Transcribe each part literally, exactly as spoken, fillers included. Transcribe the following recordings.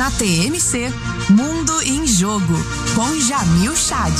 Na T M C, Mundo em Jogo, com Jamil Chad.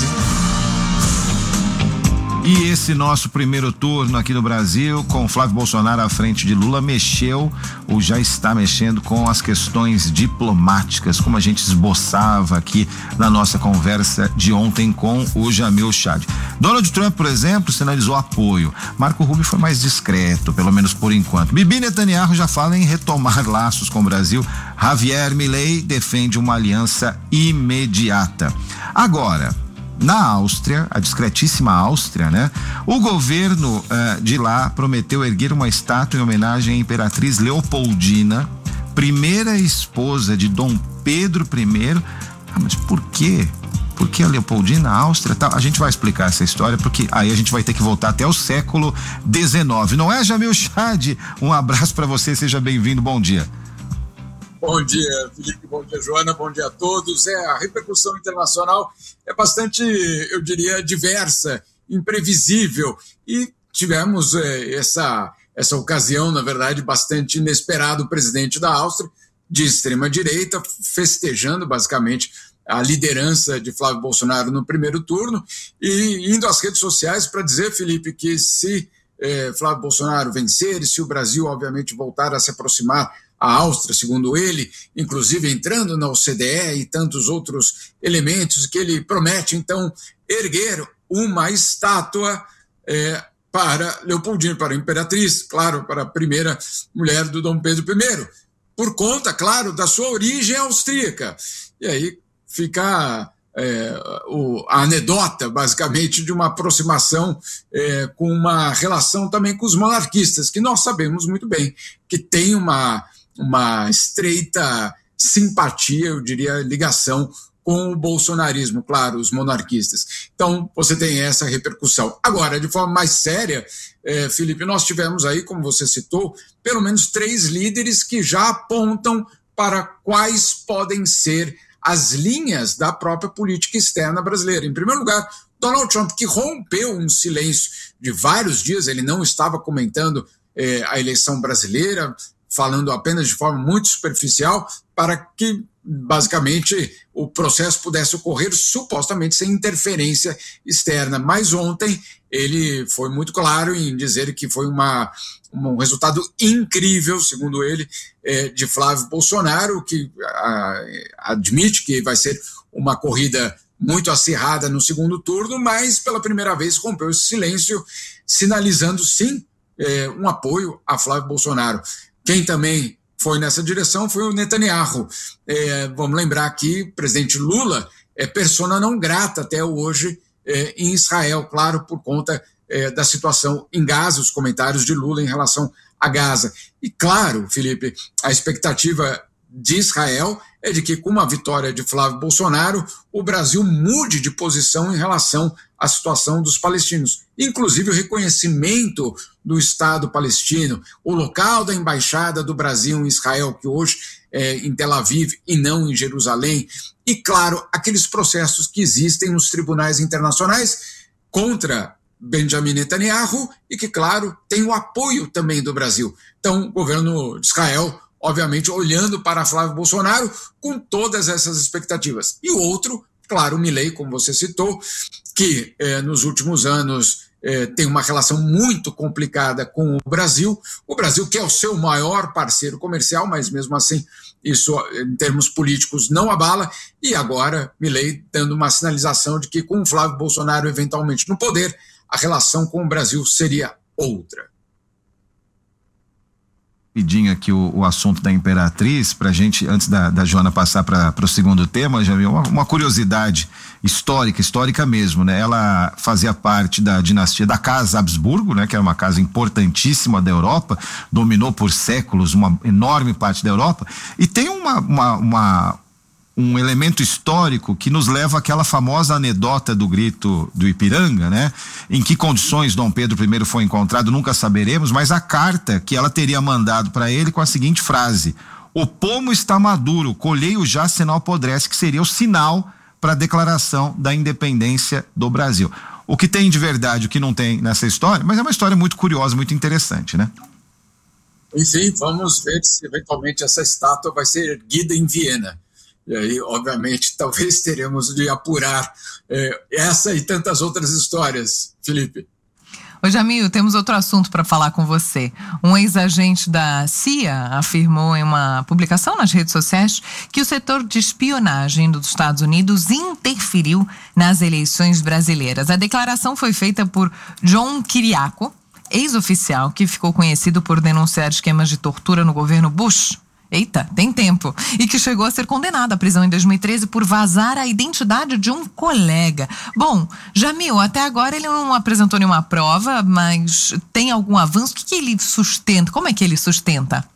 E esse nosso primeiro turno aqui no Brasil, com Flávio Bolsonaro à frente de Lula, mexeu ou já está mexendo com as questões diplomáticas, como a gente esboçava aqui na nossa conversa de ontem com o Jamil Chad. Donald Trump, por exemplo, sinalizou apoio. Marco Rubio foi mais discreto, pelo menos por enquanto. Bibi Netanyahu já fala em retomar laços com o Brasil. Javier Milei defende uma aliança imediata. Agora, na Áustria, a discretíssima Áustria, né? O governo uh, de lá prometeu erguer uma estátua em homenagem à Imperatriz Leopoldina, primeira esposa de Dom Pedro I. Ah, mas por quê? Por que a Leopoldina, a Áustria, tal? A gente vai explicar essa história, porque aí a gente vai ter que voltar até o século dezenove. Não é, Jamil Chad? Um abraço para você, seja bem-vindo, bom dia. Bom dia, Felipe, bom dia, Joana, bom dia a todos. É, a repercussão internacional é bastante, eu diria, diversa, imprevisível, e tivemos é, essa, essa ocasião, na verdade, bastante inesperada. O presidente da Áustria, de extrema-direita, festejando, basicamente, a liderança de Flávio Bolsonaro no primeiro turno e indo às redes sociais para dizer, Felipe, que se é, Flávio Bolsonaro vencer e se o Brasil, obviamente, voltar a se aproximar a Áustria, segundo ele, inclusive entrando na O C D E e tantos outros elementos, que ele promete, então, erguer uma estátua é, para Leopoldina, para a Imperatriz, claro, para a primeira mulher do Dom Pedro I, por conta, claro, da sua origem austríaca. E aí fica é, o, a anedota, basicamente, de uma aproximação é, com uma relação também com os monarquistas, que nós sabemos muito bem que tem uma uma estreita simpatia, eu diria, ligação com o bolsonarismo, claro, os monarquistas. Então, você tem essa repercussão. Agora, de forma mais séria, eh, Felipe, nós tivemos aí, como você citou, pelo menos três líderes que já apontam para quais podem ser as linhas da própria política externa brasileira. Em primeiro lugar, Donald Trump, que rompeu um silêncio de vários dias, ele não estava comentando eh, a eleição brasileira, falando apenas de forma muito superficial, para que, basicamente, o processo pudesse ocorrer supostamente sem interferência externa. Mas ontem ele foi muito claro em dizer que foi uma, um resultado incrível, segundo ele, é, de Flávio Bolsonaro, que a, admite que vai ser uma corrida muito acirrada no segundo turno, mas pela primeira vez rompeu esse silêncio, sinalizando, sim, é, um apoio a Flávio Bolsonaro. Quem também foi nessa direção foi o Netanyahu. É, vamos lembrar que o presidente Lula é persona não grata até hoje é, em Israel, claro, por conta é, da situação em Gaza, os comentários de Lula em relação a Gaza. E claro, Felipe, a expectativa de Israel é de que, com uma vitória de Flávio Bolsonaro, o Brasil mude de posição em relação à situação dos palestinos. Inclusive o reconhecimento do Estado palestino, o local da embaixada do Brasil em Israel, que hoje é em Tel Aviv e não em Jerusalém, e, claro, aqueles processos que existem nos tribunais internacionais contra Benjamin Netanyahu e que, claro, tem o apoio também do Brasil. Então, o governo de Israel, obviamente, olhando para Flávio Bolsonaro com todas essas expectativas. E o outro, claro, o Milei, como você citou, que eh, nos últimos anos eh, tem uma relação muito complicada com o Brasil. O Brasil, que é o seu maior parceiro comercial, mas mesmo assim, isso em termos políticos não abala. E agora, Milei dando uma sinalização de que com o Flávio Bolsonaro eventualmente no poder, a relação com o Brasil seria outra. Rapidinho aqui o, o assunto da Imperatriz, pra gente, antes da, da Joana passar para o segundo tema, já viu uma, uma curiosidade histórica, histórica mesmo, né? Ela fazia parte da dinastia da Casa Habsburgo, né? Que era uma casa importantíssima da Europa, dominou por séculos uma enorme parte da Europa, e tem uma, uma, uma um elemento histórico que nos leva àquela famosa anedota do grito do Ipiranga, né? Em que condições Dom Pedro I foi encontrado, nunca saberemos, mas a carta que ela teria mandado para ele com a seguinte frase: o pomo está maduro, colhei-o já, senão apodrece, que seria o sinal para a declaração da independência do Brasil. O que tem de verdade, o que não tem nessa história, mas é uma história muito curiosa, muito interessante, né? Enfim, vamos ver se eventualmente essa estátua vai ser erguida em Viena. E aí, obviamente, talvez teremos de apurar é, essa e tantas outras histórias, Felipe. Ô Jamil, temos outro assunto para falar com você. Um ex-agente da C I A afirmou em uma publicação nas redes sociais que o setor de espionagem dos Estados Unidos interferiu nas eleições brasileiras. A declaração foi feita por John Kiriakou, ex-oficial que ficou conhecido por denunciar esquemas de tortura no governo Bush. Eita, tem tempo. E que chegou a ser condenado à prisão em dois mil e treze por vazar a identidade de um colega. Bom, Jamil, até agora ele não apresentou nenhuma prova, mas tem algum avanço? O que, que ele sustenta? Como é que ele sustenta?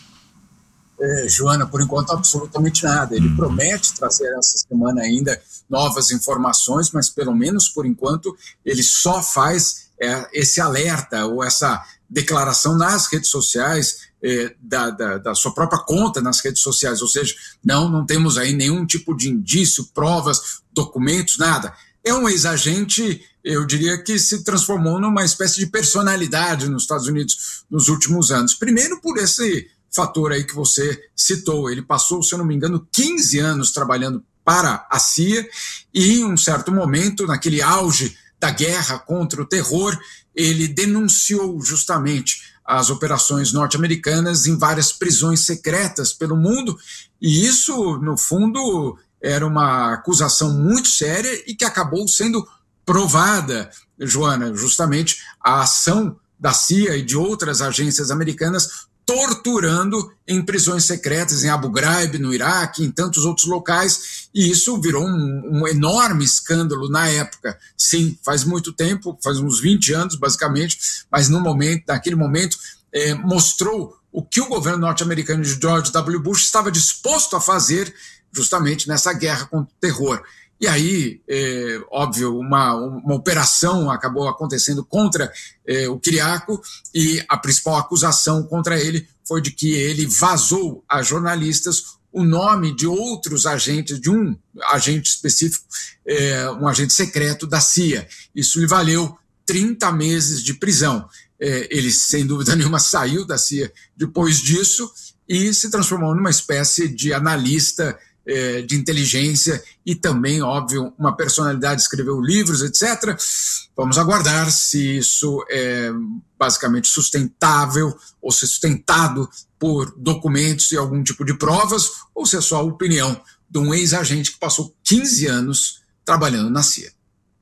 É, Joana, por enquanto absolutamente nada. Ele promete trazer essa semana ainda novas informações, mas pelo menos por enquanto ele só faz é, esse alerta ou essa declaração nas redes sociais, É, da, da, da sua própria conta nas redes sociais, ou seja, não, não temos aí nenhum tipo de indício, provas, documentos, nada. É um ex-agente, eu diria que se transformou numa espécie de personalidade nos Estados Unidos nos últimos anos. Primeiro por esse fator aí que você citou, ele passou, se eu não me engano, quinze anos trabalhando para a C I A e em um certo momento, naquele auge da guerra contra o terror, ele denunciou justamente as operações norte-americanas em várias prisões secretas pelo mundo, e isso, no fundo, era uma acusação muito séria e que acabou sendo provada, Joana, justamente a ação da C I A e de outras agências americanas torturando em prisões secretas em Abu Ghraib, no Iraque, em tantos outros locais, e isso virou um, um enorme escândalo na época. Sim, faz muito tempo, faz uns vinte anos basicamente, mas no momento, naquele momento é, mostrou o que o governo norte-americano de George W. Bush estava disposto a fazer justamente nessa guerra contra o terror. E aí, é, óbvio, uma, uma operação acabou acontecendo contra é, o Kiriakou, e a principal acusação contra ele foi de que ele vazou a jornalistas o nome de outros agentes, de um agente específico, é, um agente secreto da C I A. Isso lhe valeu trinta meses de prisão. É, ele, sem dúvida nenhuma, saiu da C I A depois disso e se transformou numa espécie de analista de inteligência e também, óbvio, uma personalidade, escreveu livros, etcétera. Vamos aguardar se isso é basicamente sustentável ou se é sustentado por documentos e algum tipo de provas, ou se é só a opinião de um ex-agente que passou quinze anos trabalhando na C I A.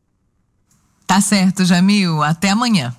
Tá certo, Jamil. Até amanhã.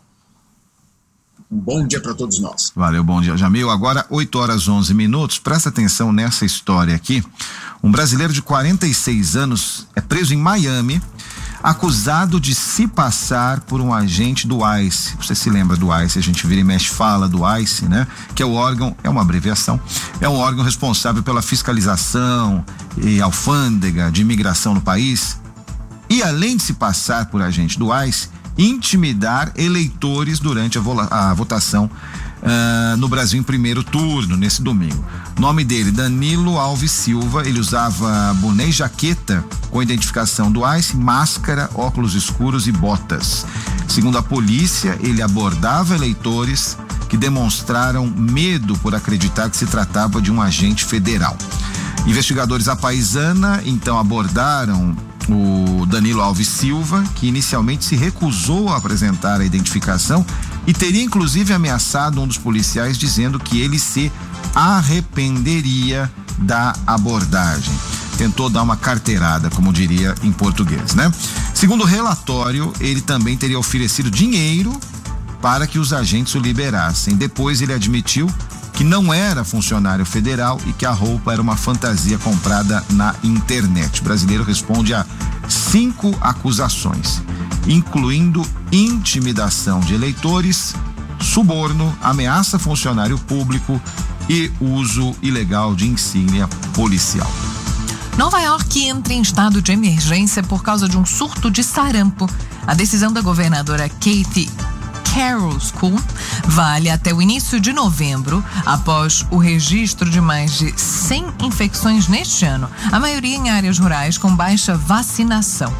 Um bom dia para todos nós. Valeu, bom dia, Jamil. Agora, oito horas e onze minutos. Presta atenção nessa história aqui. Um brasileiro de quarenta e seis anos é preso em Miami, acusado de se passar por um agente do ICE. Você se lembra do ICE? A gente vira e mexe fala do ICE, né? Que é o órgão, é uma abreviação, é um órgão responsável pela fiscalização e alfândega de imigração no país. E além de se passar por agente do ICE, intimidar eleitores durante a, vo- a votação uh, no Brasil em primeiro turno, nesse domingo. Nome dele, Danilo Alves Silva. Ele usava boné e jaqueta com identificação do ICE, máscara, óculos escuros e botas. Segundo a polícia, ele abordava eleitores que demonstraram medo por acreditar que se tratava de um agente federal. Investigadores à paisana então abordaram o Danilo Alves Silva, que inicialmente se recusou a apresentar a identificação e teria inclusive ameaçado um dos policiais dizendo que ele se arrependeria da abordagem. Tentou dar uma carteirada, como diria em português, né? Segundo o relatório, ele também teria oferecido dinheiro para que os agentes o liberassem. Depois ele admitiu que não era funcionário federal e que a roupa era uma fantasia comprada na internet. O brasileiro responde a cinco acusações, incluindo intimidação de eleitores, suborno, ameaça a funcionário público e uso ilegal de insígnia policial. Nova York entra em estado de emergência por causa de um surto de sarampo. A decisão da governadora Kathy Hochul vale até o início de novembro, após o registro de mais de cem infecções neste ano, a maioria em áreas rurais com baixa vacinação.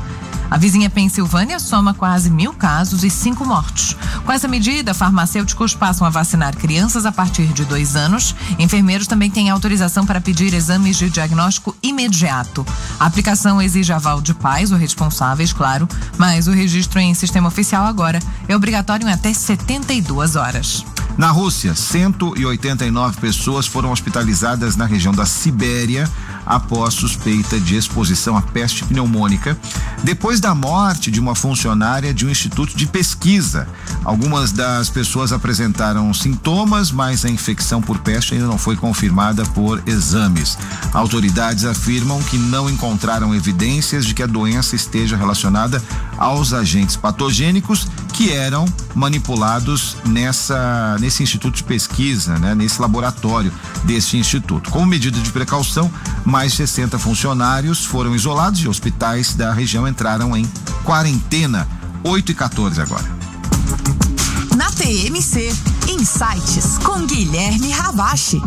A vizinha Pensilvânia soma quase mil casos e cinco mortos. Com essa medida, farmacêuticos passam a vacinar crianças a partir de dois anos. Enfermeiros também têm autorização para pedir exames de diagnóstico imediato. A aplicação exige aval de pais ou responsáveis, claro, mas o registro em sistema oficial agora é obrigatório em até setenta e duas horas. Na Rússia, cento e oitenta e nove pessoas foram hospitalizadas na região da Sibéria após suspeita de exposição à peste pneumônica, depois da morte de uma funcionária de um instituto de pesquisa. Algumas das pessoas apresentaram sintomas, mas a infecção por peste ainda não foi confirmada por exames. Autoridades afirmam que não encontraram evidências de que a doença esteja relacionada aos agentes patogênicos que eram manipulados nessa, nesse instituto de pesquisa, né, nesse laboratório desse instituto. Como medida de precaução, mais de sessenta funcionários foram isolados e hospitais da região entraram em quarentena. oito e quatorze agora. Na T M C, Insights com Guilherme Ravache.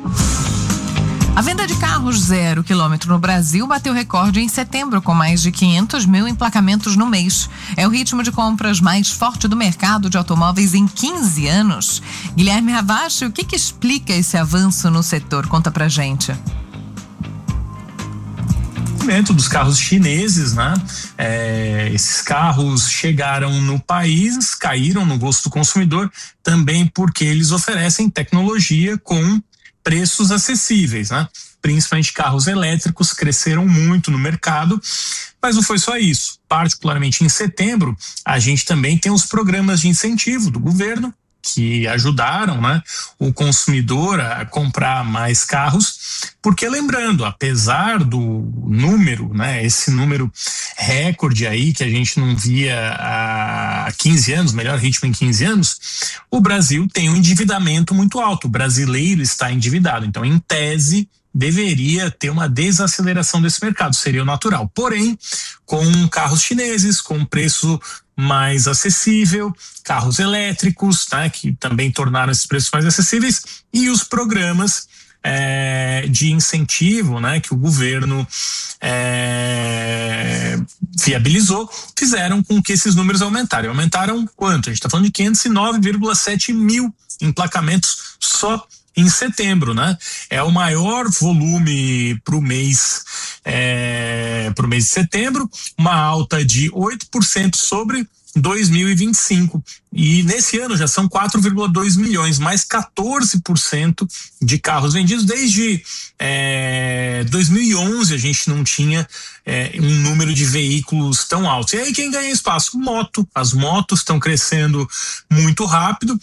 A venda de carros zero quilômetro no Brasil bateu recorde em setembro, com mais de quinhentos mil emplacamentos no mês. É o ritmo de compras mais forte do mercado de automóveis em quinze anos. Guilherme Ravache, o que que explica esse avanço no setor? Conta pra gente. Dos carros chineses, né? É, esses carros chegaram no país, caíram no gosto do consumidor, também porque eles oferecem tecnologia com preços acessíveis, né? Principalmente carros elétricos cresceram muito no mercado, mas não foi só isso. Particularmente em setembro, a gente também tem os programas de incentivo do governo que ajudaram, né, o consumidor a comprar mais carros, porque lembrando, apesar do número, né, esse número recorde aí que a gente não via há quinze anos, melhor ritmo em quinze anos, o Brasil tem um endividamento muito alto, o brasileiro está endividado, então em tese deveria ter uma desaceleração desse mercado, seria o natural. Porém, com carros chineses, com preço mais acessível, carros elétricos, né, que também tornaram esses preços mais acessíveis, e os programas é, de incentivo, né, que o governo é, viabilizou, fizeram com que esses números aumentaram. Aumentaram quanto? A gente está falando de quinhentos e nove vírgula sete mil emplacamentos só em setembro, né? É o maior volume para o mês, é, para o mês de setembro, uma alta de oito por cento sobre dois mil e vinte e cinco. E nesse ano já são quatro vírgula dois milhões, mais quatorze por cento de carros vendidos. Desde é, dois mil e onze a gente não tinha é, um número de veículos tão alto. E aí quem ganha espaço? Moto. As motos estão crescendo muito rápido,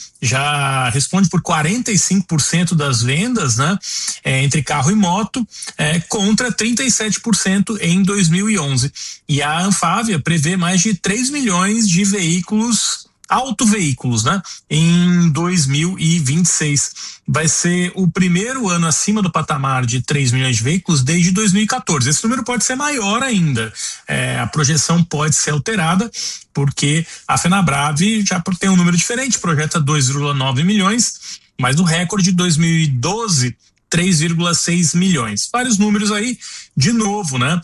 já responde por quarenta e cinco por cento das vendas, né? É, entre carro e moto, é, contra trinta e sete por cento em dois mil e onze. E a Anfávia prevê mais de três milhões de veículos, autoveículos, né? Em dois mil e vinte e seis. Vai ser o primeiro ano acima do patamar de três milhões de veículos desde dois mil e quatorze. Esse número pode ser maior ainda. É, a projeção pode ser alterada, porque a FenaBrave já tem um número diferente, projeta dois vírgula nove milhões, mas no recorde de dois mil e doze, três vírgula seis milhões. Vários números aí, de novo, né?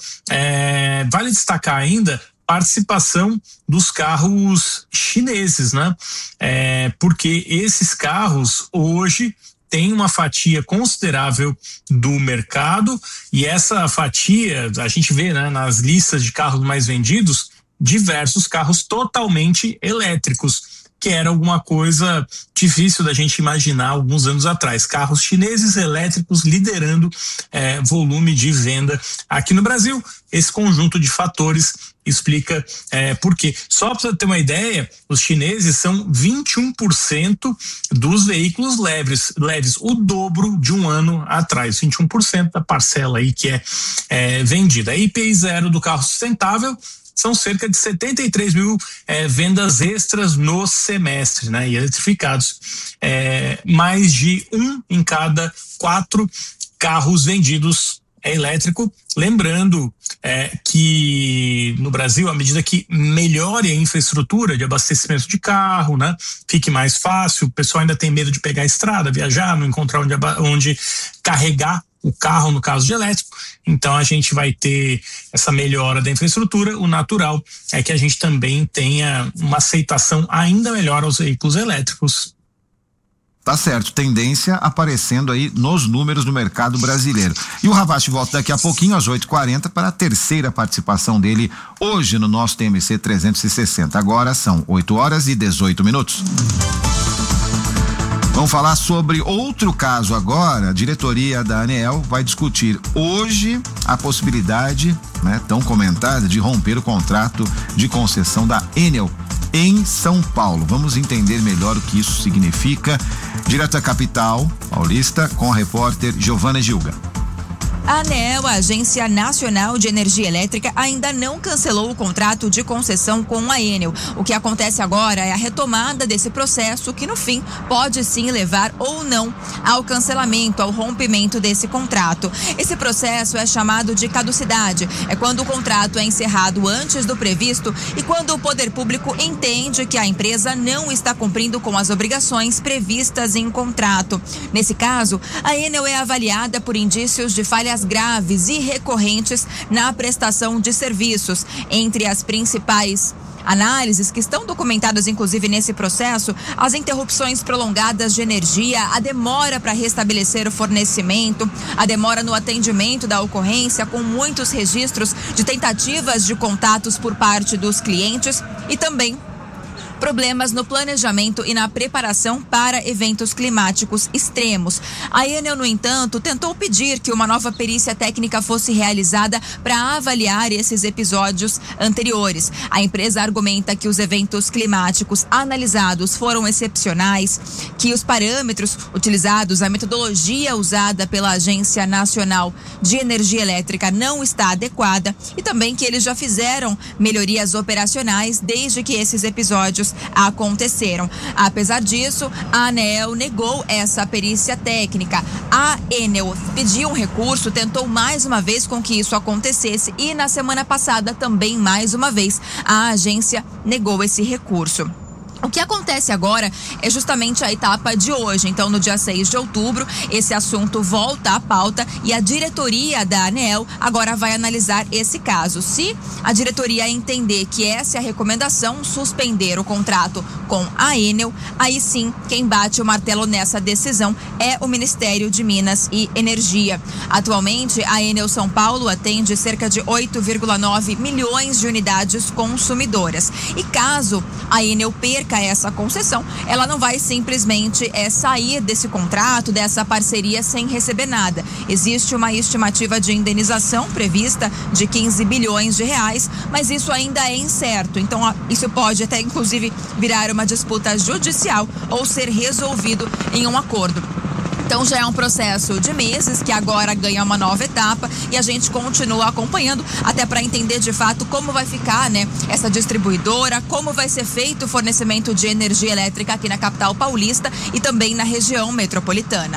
É, vale destacar ainda participação dos carros chineses, né? É, porque esses carros hoje têm uma fatia considerável do mercado, e essa fatia a gente vê, né, nas listas de carros mais vendidos, diversos carros totalmente elétricos, que era alguma coisa difícil da gente imaginar alguns anos atrás. Carros chineses elétricos liderando é, volume de venda aqui no Brasil. Esse conjunto de fatores explica é, por quê. Só para você ter uma ideia, os chineses são vinte e um por cento dos veículos leves, leves, o dobro de um ano atrás, vinte e um por cento da parcela aí que é, é vendida. A I P I zero do carro sustentável são cerca de setenta e três mil é, vendas extras no semestre, né? E eletrificados, é, mais de um em cada quatro carros vendidos é elétrico. Lembrando é, que no Brasil, à medida que melhore a infraestrutura de abastecimento de carro, né, fique mais fácil, o pessoal ainda tem medo de pegar a estrada, viajar, não encontrar onde, onde carregar o carro no caso de elétrico. Então a gente vai ter essa melhora da infraestrutura. O natural é que a gente também tenha uma aceitação ainda melhor aos veículos elétricos. Tá certo, tendência aparecendo aí nos números do mercado brasileiro. E o Havashi volta daqui a pouquinho, às oito e quarenta, para a terceira participação dele hoje no nosso T M C trezentos e sessenta. Agora são oito horas e dezoito minutos. Vamos falar sobre outro caso agora. A diretoria da ANEEL vai discutir hoje a possibilidade, né, tão comentada, de romper o contrato de concessão da Enel em São Paulo. Vamos entender melhor o que isso significa. Direto da capital paulista, com a repórter Giovana Gilga. A ANEEL, a Agência Nacional de Energia Elétrica, ainda não cancelou o contrato de concessão com a Enel. O que acontece agora é a retomada desse processo que, no fim, pode sim levar ou não ao cancelamento, ao rompimento desse contrato. Esse processo é chamado de caducidade. É quando o contrato é encerrado antes do previsto e quando o poder público entende que a empresa não está cumprindo com as obrigações previstas em contrato. Nesse caso, a Enel é avaliada por indícios de falha graves e recorrentes na prestação de serviços. Entre as principais análises que estão documentadas, inclusive, nesse processo, as interrupções prolongadas de energia, a demora para restabelecer o fornecimento, a demora no atendimento da ocorrência, com muitos registros de tentativas de contatos por parte dos clientes e também problemas no planejamento e na preparação para eventos climáticos extremos. A Enel, no entanto, tentou pedir que uma nova perícia técnica fosse realizada para avaliar esses episódios anteriores. A empresa argumenta que os eventos climáticos analisados foram excepcionais, que os parâmetros utilizados, a metodologia usada pela Agência Nacional de Energia Elétrica não está adequada e também que eles já fizeram melhorias operacionais desde que esses episódios aconteceram. Apesar disso, a ANEEL negou essa perícia técnica. A Enel pediu um recurso, tentou mais uma vez com que isso acontecesse e na semana passada também mais uma vez a agência negou esse recurso. O que acontece agora é justamente a etapa de hoje. Então, no dia seis de outubro, esse assunto volta à pauta e a diretoria da ANEEL agora vai analisar esse caso. Se a diretoria entender que essa é a recomendação, suspender o contrato com a Enel, aí sim, quem bate o martelo nessa decisão é o Ministério de Minas e Energia. Atualmente, a Enel São Paulo atende cerca de oito vírgula nove milhões de unidades consumidoras. E caso a Enel perca essa concessão, ela não vai simplesmente é, sair desse contrato, dessa parceria sem receber nada. Existe uma estimativa de indenização prevista de quinze bilhões de reais, mas isso ainda é incerto. Então, isso pode até inclusive virar uma disputa judicial ou ser resolvido em um acordo. Então já é um processo de meses que agora ganha uma nova etapa e a gente continua acompanhando até para entender de fato como vai ficar, né, essa distribuidora, como vai ser feito o fornecimento de energia elétrica aqui na capital paulista e também na região metropolitana.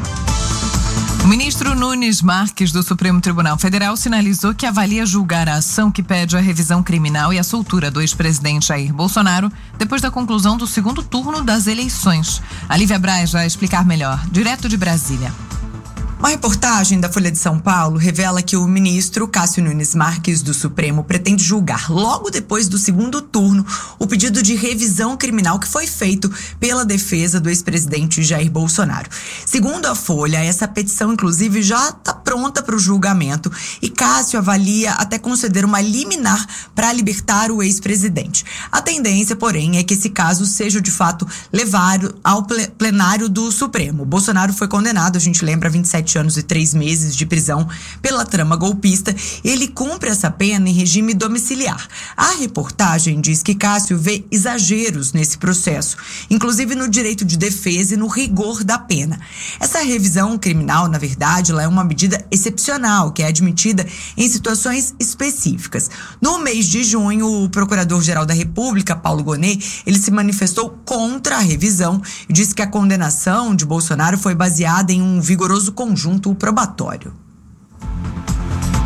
O ministro Nunes Marques, do Supremo Tribunal Federal, sinalizou que avalia julgar a ação que pede a revisão criminal e a soltura do ex-presidente Jair Bolsonaro depois da conclusão do segundo turno das eleições. A Lívia Braz vai explicar melhor, direto de Brasília. Uma reportagem da Folha de São Paulo revela que o ministro Cássio Nunes Marques, do Supremo, pretende julgar logo depois do segundo turno o pedido de revisão criminal que foi feito pela defesa do ex-presidente Jair Bolsonaro. Segundo a Folha, essa petição, inclusive, já está pronta para o julgamento e Cássio avalia até conceder uma liminar para libertar o ex-presidente. A tendência, porém, é que esse caso seja, de fato, levado ao plenário do Supremo. Bolsonaro foi condenado, a gente lembra, a vinte e sete anos e três meses de prisão pela trama golpista. Ele cumpre essa pena em regime domiciliar. A reportagem diz que Cássio vê exageros nesse processo, inclusive no direito de defesa e no rigor da pena. Essa revisão criminal, na verdade, ela é uma medida excepcional, que é admitida em situações específicas. No mês de junho, o Procurador-Geral da República, Paulo Gonet, ele se manifestou contra a revisão e disse que a condenação de Bolsonaro foi baseada em um vigoroso conjunto probatório.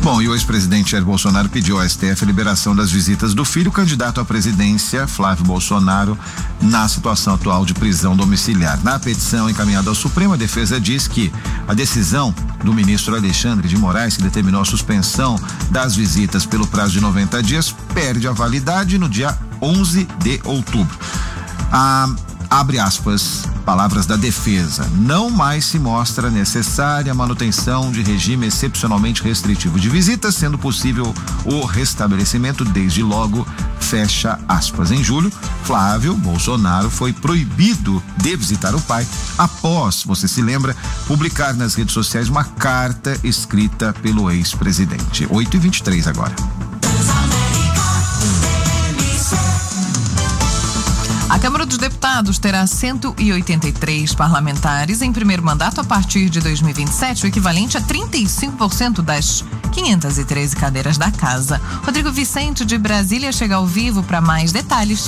Bom, e o ex-presidente Jair Bolsonaro pediu ao S T F a liberação das visitas do filho candidato à presidência, Flávio Bolsonaro, na situação atual de prisão domiciliar. Na petição encaminhada ao Supremo, a defesa diz que a decisão do ministro Alexandre de Moraes, que determinou a suspensão das visitas pelo prazo de noventa dias, perde a validade no dia onze de outubro. Ah, abre aspas, palavras da defesa. Não mais se mostra necessária a manutenção de regime excepcionalmente restritivo de visitas, sendo possível o restabelecimento desde logo, fecha aspas. Em julho, Flávio Bolsonaro foi proibido de visitar o pai após, você se lembra, publicar nas redes sociais uma carta escrita pelo ex-presidente. oito e vinte e três agora. A Câmara dos Deputados terá cento e oitenta e três parlamentares em primeiro mandato a partir de dois mil e vinte e sete, o equivalente a trinta e cinco por cento das quinhentas e treze cadeiras da casa. Rodrigo Vicente, de Brasília, chega ao vivo para mais detalhes.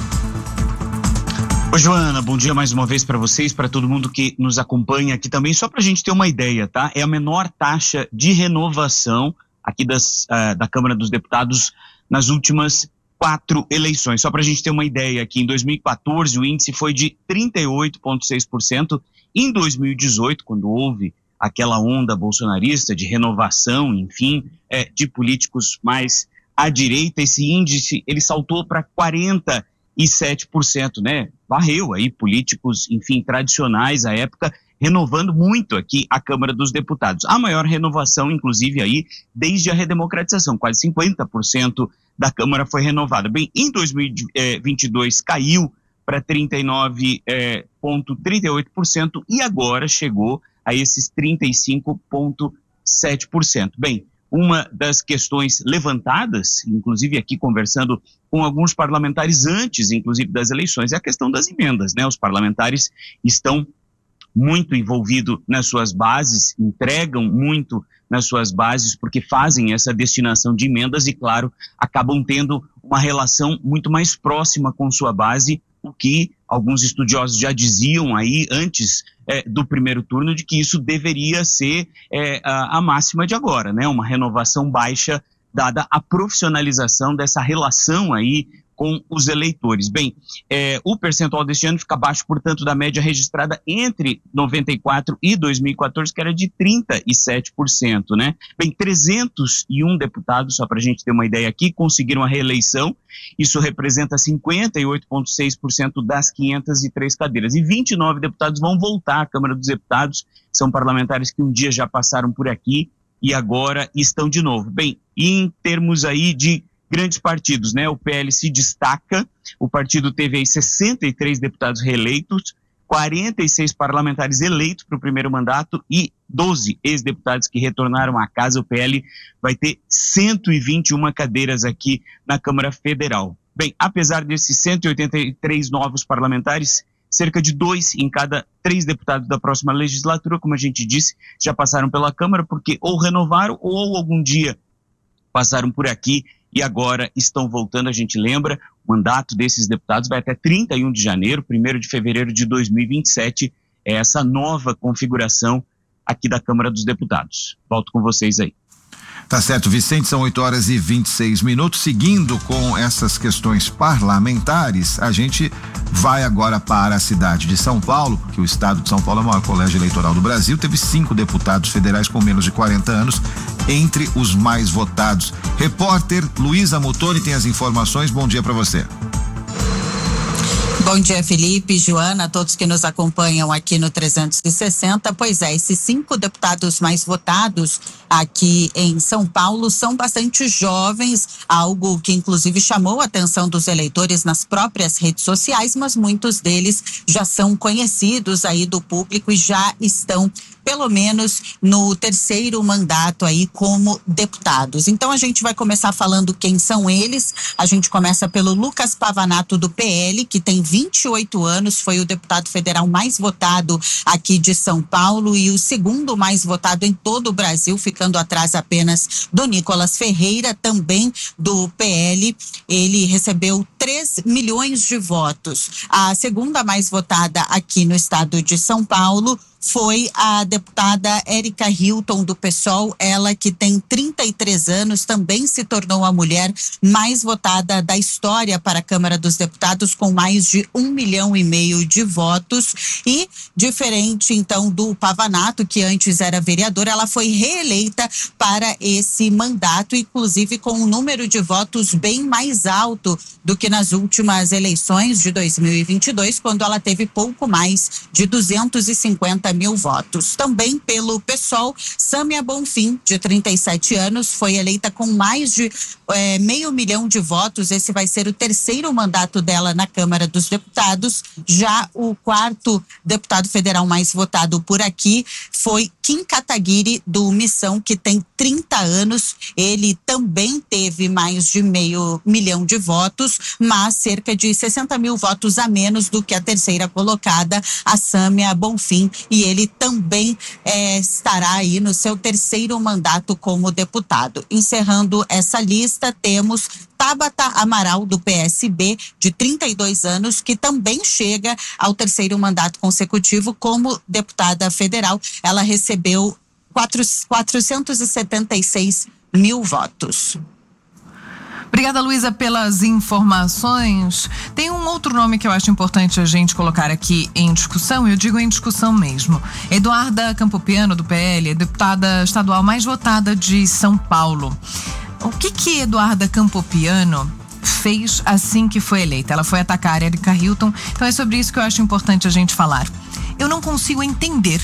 Oi, Joana, bom dia mais uma vez para vocês, para todo mundo que nos acompanha aqui também. Só para a gente ter uma ideia, tá? É a menor taxa de renovação aqui das, uh, da Câmara dos Deputados nas últimas quatro eleições. Só para a gente ter uma ideia aqui, em dois mil e quatorze o índice foi de trinta e oito vírgula seis por cento. Em dois mil e dezoito, quando houve aquela onda bolsonarista de renovação, enfim, é, de políticos mais à direita, esse índice ele saltou para quarenta e sete por cento, né? Varreu aí políticos, enfim, tradicionais à época, renovando muito aqui a Câmara dos Deputados. A maior renovação, inclusive, aí, desde a redemocratização, quase cinquenta por cento da Câmara foi renovada. Bem, em dois mil e vinte e dois caiu para trinta e nove vírgula trinta e oito por cento e agora chegou a esses trinta e cinco vírgula sete por cento. Bem, uma das questões levantadas, inclusive aqui conversando com alguns parlamentares antes, inclusive das eleições, é a questão das emendas, né? Os parlamentares estão muito envolvidos nas suas bases, entregam muito nas suas bases, porque fazem essa destinação de emendas e, claro, acabam tendo uma relação muito mais próxima com sua base, o que alguns estudiosos já diziam aí antes é, do primeiro turno, de que isso deveria ser é, a, a máxima de agora, né? Uma renovação baixa, dada a profissionalização dessa relação aí com os eleitores. Bem, é, o percentual deste ano fica abaixo, portanto, da média registrada entre noventa e quatro e dois mil e quatorze, que era de trinta e sete por cento, né? Bem, trezentos e um deputados, só para a gente ter uma ideia aqui, conseguiram a reeleição. Isso representa cinquenta e oito vírgula seis por cento das quinhentas e três cadeiras. E vinte e nove deputados vão voltar à Câmara dos Deputados. São parlamentares que um dia já passaram por aqui e agora estão de novo. Bem, em termos aí de grandes partidos, né? O P L se destaca, o partido teve aí sessenta e três deputados reeleitos, quarenta e seis parlamentares eleitos para o primeiro mandato e doze ex-deputados que retornaram à casa. O P L vai ter cento e vinte e uma cadeiras aqui na Câmara Federal. Bem, apesar desses cento e oitenta e três novos parlamentares, cerca de dois em cada três deputados da próxima legislatura, como a gente disse, já passaram pela Câmara, porque ou renovaram ou algum dia passaram por aqui e agora estão voltando. A gente lembra, o mandato desses deputados vai até trinta e um de janeiro, primeiro de fevereiro de dois mil e vinte e sete, é essa nova configuração aqui da Câmara dos Deputados. Volto com vocês aí. Tá certo, Vicente, são oito horas e vinte e seis minutos. Seguindo com essas questões parlamentares, a gente vai agora para a cidade de São Paulo, que o estado de São Paulo é o maior colégio eleitoral do Brasil, teve cinco deputados federais com menos de quarenta anos entre os mais votados. Repórter Luísa Mutoni tem as informações. Bom dia para você. Bom dia, Felipe, Joana, todos que nos acompanham aqui no trezentos e sessenta. Pois é, esses cinco deputados mais votados aqui em São Paulo são bastante jovens, algo que inclusive chamou a atenção dos eleitores nas próprias redes sociais, mas muitos deles já são conhecidos aí do público e já estão pelo menos no terceiro mandato aí como deputados. Então a gente vai começar falando quem são eles. A gente começa pelo Lucas Pavanato, do P L, que tem vinte e oito anos, foi o deputado federal mais votado aqui de São Paulo e o segundo mais votado em todo o Brasil, ficando atrás apenas do Nicolas Ferreira, também do P L. Ele recebeu três milhões de votos. A segunda mais votada aqui no estado de São Paulo foi a deputada Érica Hilton, do PSOL, ela que tem trinta e três anos, também se tornou a mulher mais votada da história para a Câmara dos Deputados, com mais de um milhão e meio de votos. E, diferente então do Pavanato, que antes era vereador, ela foi reeleita para esse mandato, inclusive com um número de votos bem mais alto do que nas últimas eleições de dois mil e vinte e dois, quando ela teve pouco mais de duzentos e cinquenta mil votos. Também pelo PSOL, Sâmia Bonfim, de trinta e sete anos, foi eleita com mais de é, meio milhão de votos. Esse vai ser o terceiro mandato dela na Câmara dos Deputados. Já o quarto deputado federal mais votado por aqui foi Kim Kataguiri, do Missão, que tem trinta anos. Ele também teve mais de meio milhão de votos, mas cerca de sessenta mil votos a menos do que a terceira colocada, a Sâmia Bonfim, e ele também é, estará aí no seu terceiro mandato como deputado. Encerrando essa lista, temos Tabata Amaral, do P S B, de trinta e dois anos, que também chega ao terceiro mandato consecutivo como deputada federal. Ela recebeu quatrocentos e setenta e seis mil votos. Obrigada, Luísa, pelas informações. Tem um outro nome que eu acho importante a gente colocar aqui em discussão, e eu digo em discussão mesmo. Eduarda Campopiano, do P L, deputada estadual mais votada de São Paulo. O que que Eduarda Campopiano fez assim que foi eleita? Ela foi atacar a Érica Hilton, então é sobre isso que eu acho importante a gente falar. Eu não consigo entender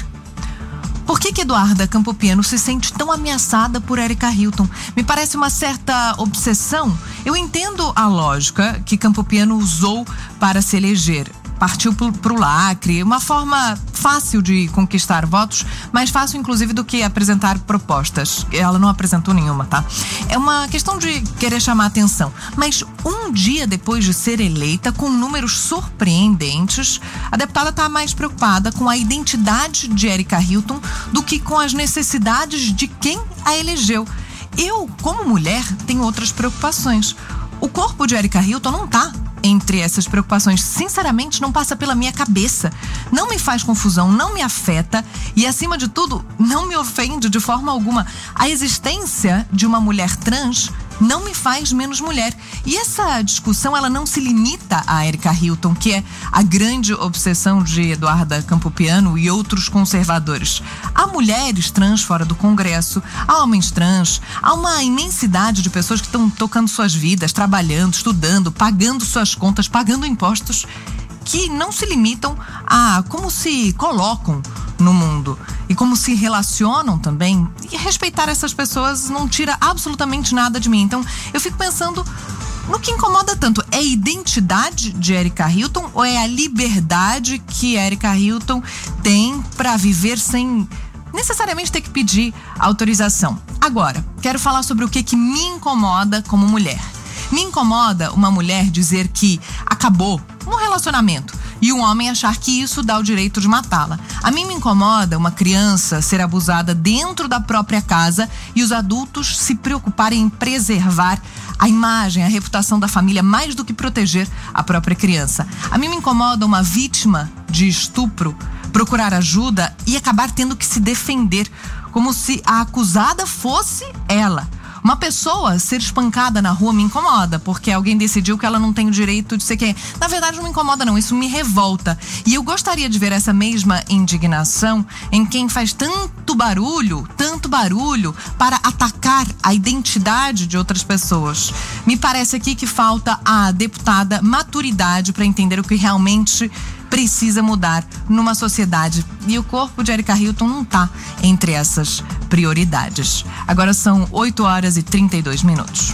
por que que Eduarda Campopiano se sente tão ameaçada por Érica Hilton. Me parece uma certa obsessão. Eu entendo a lógica que Campopiano usou para se eleger. Partiu para o lacre, uma forma fácil de conquistar votos, mais fácil inclusive do que apresentar propostas. Ela não apresentou nenhuma, tá? É uma questão de querer chamar atenção. Mas um dia depois de ser eleita, com números surpreendentes, a deputada está mais preocupada com a identidade de Érica Hilton do que com as necessidades de quem a elegeu. Eu, como mulher, tenho outras preocupações. O corpo de Érica Hilton não tá entre essas preocupações. Sinceramente, não passa pela minha cabeça. Não me faz confusão, não me afeta e, acima de tudo, não me ofende de forma alguma. A existência de uma mulher trans não me faz menos mulher. E essa discussão, ela não se limita a Érica Hilton, que é a grande obsessão de Eduarda Campopiano e outros conservadores. Há mulheres trans fora do Congresso, há homens trans, há uma imensidade de pessoas que estão tocando suas vidas, trabalhando, estudando, pagando suas contas, pagando impostos, que não se limitam a como se colocam no mundo e como se relacionam também. E respeitar essas pessoas não tira absolutamente nada de mim. Então, eu fico pensando no que incomoda tanto. É a identidade de Érica Hilton ou é a liberdade que Érica Hilton tem para viver sem necessariamente ter que pedir autorização? Agora, quero falar sobre o que, que me incomoda como mulher. Me incomoda uma mulher dizer que acabou um relacionamento e um homem achar que isso dá o direito de matá-la. A mim me incomoda uma criança ser abusada dentro da própria casa e os adultos se preocuparem em preservar a imagem, a reputação da família mais do que proteger a própria criança. A mim me incomoda uma vítima de estupro procurar ajuda e acabar tendo que se defender, como se a acusada fosse ela. Uma pessoa ser espancada na rua me incomoda, porque alguém decidiu que ela não tem o direito de ser quem é. Na verdade, não me incomoda não, isso me revolta. E eu gostaria de ver essa mesma indignação em quem faz tanto barulho, tanto barulho para atacar a identidade de outras pessoas. Me parece aqui que falta a deputada maturidade para entender o que realmente precisa mudar numa sociedade. E o corpo de Érica Hilton não está entre essas prioridades. Agora são oito horas e trinta e dois minutos.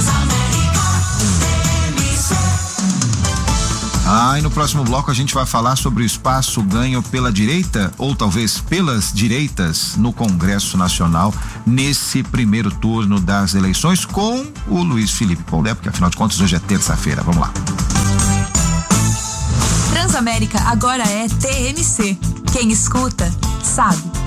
Ah, e no próximo bloco a gente vai falar sobre o espaço ganho pela direita, ou talvez pelas direitas, no Congresso Nacional, nesse primeiro turno das eleições, com o Luiz Felipe Poldé, porque afinal de contas hoje é terça-feira. Vamos lá. Transamérica agora é T M C. Quem escuta, sabe.